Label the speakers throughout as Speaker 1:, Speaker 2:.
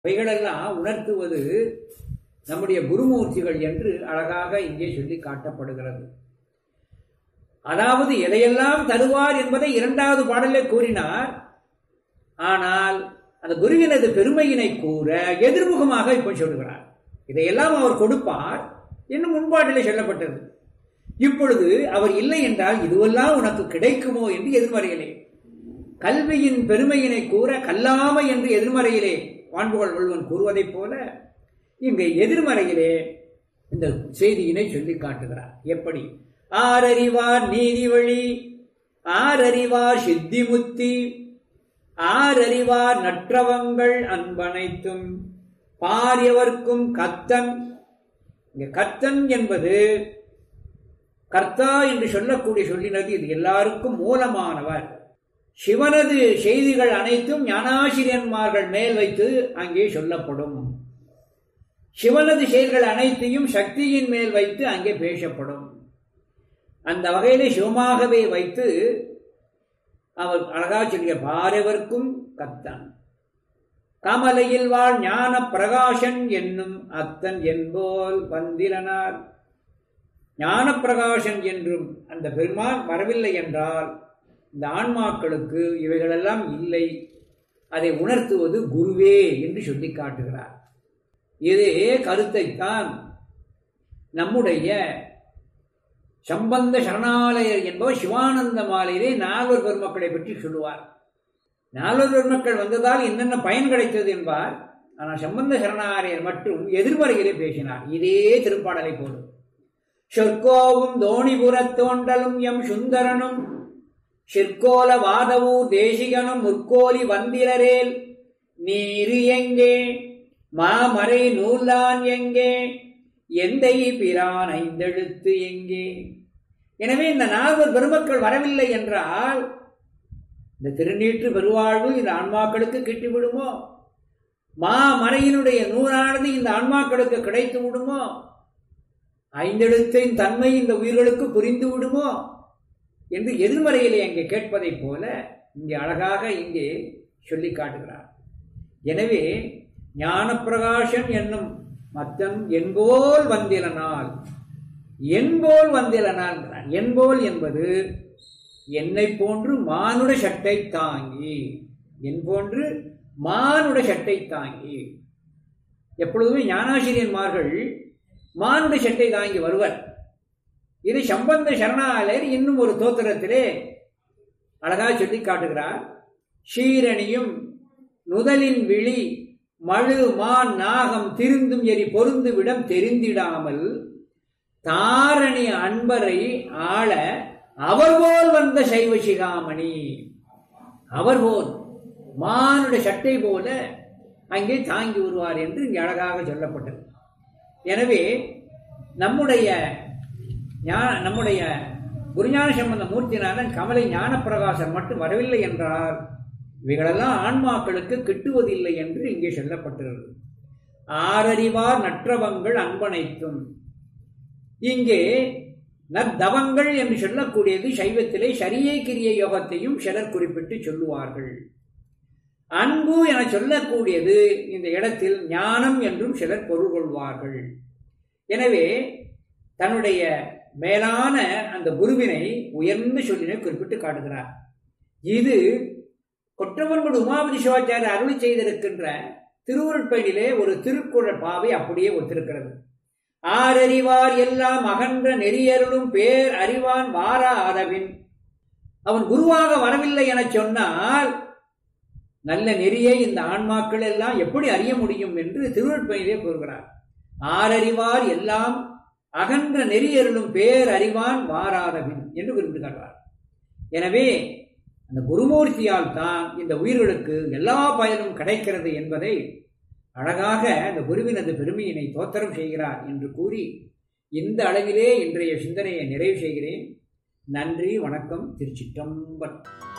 Speaker 1: அவைகளெல்லாம் உணர்த்துவது நம்முடைய குருமூர்த்திகள் என்று அழகாக இங்கே சொல்லி காட்டப்படுகிறது. அதாவது எதையெல்லாம் தருவார் என்பதை இரண்டாவது பாடலே கூறினார். ஆனால் அந்த குருவினது பெருமையினை கூற எதிர்முகமாக இப்ப சொல்லுகிறார். இதையெல்லாம் அவர் கொடுப்பார் என்னும் முன்பாட்டிலே சொல்லப்பட்டது. இப்பொழுது அவர் இல்லை என்றால் இதுவெல்லாம் உனக்கு கிடைக்குமோ என்று எதிர்மறையிலே, கல்வியின் பெருமையினை கூற கல்லாமை என்று எதிர்மறையிலே வான்புகழ் வள்ளுவன் கூறுவதைப் போல இங்கே எதிர்மறையிலே இந்த செய்தியினை சொல்லி காட்டுகிறார். எப்படி? ஆரறிவார் நீதி வழி, ஆரறிவார் சித்திமுத்தி, ஆரறிவார் நற்றவங்கள் அன்பனைத்தும், பாரியவர்க்கும் கத்தன். இங்க கத்தன் என்பது கர்த்தா என்று சொல்லக்கூடிய சொல்லினது. இது எல்லாருக்கும் மூலமானவர். சிவனது செய்திகள் அனைத்தும் ஞானாசிரியன்மார்கள் மேல் வைத்து அங்கே சொல்லப்படும். சிவனது செயல்கள் அனைத்தையும் சக்தியின் மேல் வைத்து அங்கே பேசப்படும். அந்த வகையிலே சிவமாகவே வைத்து அவர் அழகா சொல்லிய பாரவர்க்கும் கத்தன், கமலையில் வாழ் ஞான பிரகாசன் என்னும் அத்தன் என்போல் வந்திலனார். ஞான பிரகாசன் என்றும் அந்த பெருமான் வரவில்லை என்றால் இந்த ஆன்மாக்களுக்கு இவைகளெல்லாம் இல்லை. அதை உணர்த்துவது குருவே என்று சொல்லி காட்டுகிறார். இதே கருத்தைத்தான் நம்முடைய சம்பந்த சரணாலயர் என்பவர் சிவானந்த மாலையிலே நால்வர் பெருமக்களை பற்றி சொல்லுவார். நால்வர் பெருமக்கள் வந்ததால் என்னென்ன பயன் கிடைத்தது என்பார். ஆனால் சம்பந்த சரணாலயர் மட்டும் எதிர்மறையிலே பேசினார். இதே திருப்பாடலை போலும். சொற்கோவும் தோணிபுரத் தோண்டலும் எம் சுந்தரனும், சிற்கோல வாதவூர் தேசிகனும், முற்கோலி வந்திரரேல் நீரு எங்கே, மாமறை நூலான் எங்கே, எந்தை பிரான் ஐந்தெழுத்து எங்கே. எனவே இந்த நால்வர் பெருமக்கள் வரவில்லை என்றால் இந்த திருநீற்று பெருவாழ்வு இந்த ஆன்மாக்களுக்கு கிட்டிவிடுமோ? மாமறையினுடைய நூலானது இந்த ஆன்மாக்களுக்கு கிடைத்து விடுமோ? ஐந்தெழுத்தின் தன்மை இந்த உயிர்களுக்கு புரிந்து விடுமோ என்று எதிர்மறையிலே அங்கே கேட்பதைப் போல இங்கே அழகாக இங்கே சொல்லி காட்டுகிறார். எனவே ஞானப்பிரகாசன் என்னும் மத்தன் என்போல் வந்திலனால், என்போல் வந்திலனால். என்போல் என்பது என்னை போன்று மானுட சட்டை தாங்கி, என் போன்று மானுட சட்டை தாங்கி. எப்பொழுதுமே ஞானாசிரியன்மார்கள் மானுட சட்டை தாங்கி வருவர். இது சம்பந்த சரணாலயர் இன்னும் ஒரு தோத்திரத்திலே அழகாக சொல்லி காட்டுகிறார். ஷீரணியும் நுதலின் விழி மழு மான் நாகம் திருந்தும் எரி பொருந்து விடம் தெரிந்திடாமல் தாரணி அன்பரை ஆள அவர்போல் வந்த சைவ சிகாமணி. அவர்போல் மானுட சட்டை போல அங்கே தாங்கி வருவார் என்று இங்கே அழகாக சொல்லப்பட்டது. எனவே நம்முடைய குருஞான சம்பந்த மூர்த்திநாதன் கமலை ஞான பிரகாசம் மட்டும் வரவில்லை என்றால் இவைகளெல்லாம் ஆன்மாக்களுக்கு கிட்டுவதில்லை என்று இங்கே சொல்லப்பட்டிருக்கிறது. ஆரறிவார் நற்றவங்கள் அன்பனைத்தும். இங்கே நற்தவங்கள் என்று சொல்லக்கூடியது சைவத்திலே சரியை கிரிய யோகத்தையும் சிலர் குறிப்பிட்டு சொல்லுவார்கள். அன்பு என சொல்லக்கூடியது இந்த இடத்தில் ஞானம் என்றும் சிலர் பொருள் கொள்வார்கள். எனவே தன்னுடைய மேலான அந்த குருவினை உயர்ந்த சொல்லினை குறிப்பிட்டு காட்டுகிறார். இது கொற்றவன்குடி உமாபதி சிவாச்சாரியர் அருளி செய்திருக்கின்ற திருவருட்பயனிலே ஒரு திருக்குறள் பாவை அப்படியே ஒத்திருக்கிறது. ஆரறிவார் எல்லாம் அகன்ற நெறியருளும் பேர் அறிவான் வாரா ஆதவின். அவன் குருவாக வரவில்லை என சொன்னால் நல்ல நெறியை இந்த ஆன்மாக்கள் எல்லாம் எப்படி அறிய முடியும் என்று திருவருட்பயனிலே கூறுகிறார். ஆரறிவார் எல்லாம் அகன்ற நெறியருளும் பேர் அறிவான் வாராதவின் என்று குறிப்பிடுகிறார். எனவே அந்த குருமூர்த்தியால் தான் இந்த உயிர்களுக்கு எல்லா பயனும் கிடைக்கிறது என்பதை அழகாக அந்த குருவினது பெருமையினை தோத்திரம் செய்கிறார் என்று கூறி இந்த அளவிலே இன்றைய சிந்தனையை நிறைவு செய்கிறேன். நன்றி, வணக்கம், திருச்சிற்றம்பலம்.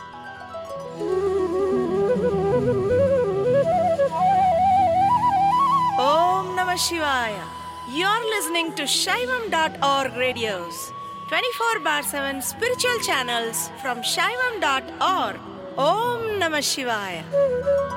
Speaker 2: Om Namah Shivaya. You're listening to Shaivam.org radios, 24/7 spiritual channels from Shaivam.org. Om Namah Shivaya.